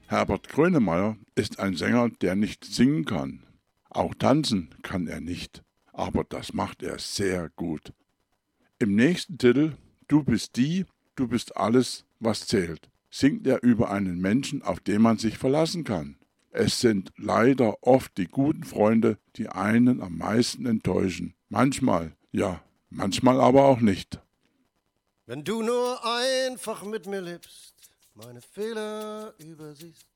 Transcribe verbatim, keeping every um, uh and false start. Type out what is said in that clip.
Herbert Grönemeyer ist ein Sänger, der nicht singen kann. Auch tanzen kann er nicht, aber das macht er sehr gut. Im nächsten Titel »Du bist die, du bist alles, was zählt« singt er über einen Menschen, auf den man sich verlassen kann. Es sind leider oft die guten Freunde, die einen am meisten enttäuschen. Manchmal, ja, manchmal aber auch nicht. Wenn du nur einfach mit mir lebst, meine Fehler übersiehst,